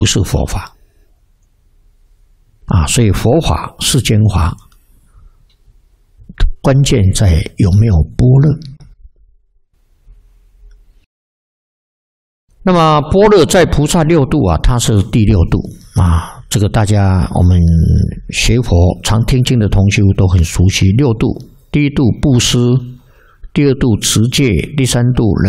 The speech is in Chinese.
不是佛法啊。所以佛法世间法，关键在有没有般若。那么般若在菩萨六度啊，它是第六度啊。这个大家我们学佛常听经的同修都很熟悉六度：第一度布施，第二度持戒，第三度忍